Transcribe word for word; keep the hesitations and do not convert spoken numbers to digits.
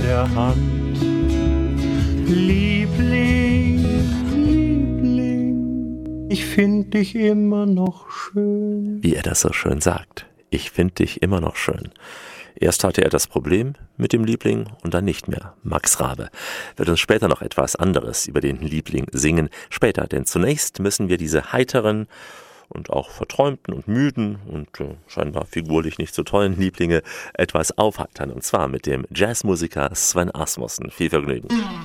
der Hand. Liebling, Liebling, ich find dich immer noch schön. Wie er das so schön sagt. Ich find dich immer noch schön. Erst hatte er das Problem mit dem Liebling und dann nicht mehr. Max Rabe wird uns später noch etwas anderes über den Liebling singen. Später, denn zunächst müssen wir diese heiteren und auch verträumten und müden und äh, scheinbar figurlich nicht so tollen Lieblinge etwas aufheitern. Und zwar mit dem Jazzmusiker Sven Asmussen. Viel Vergnügen.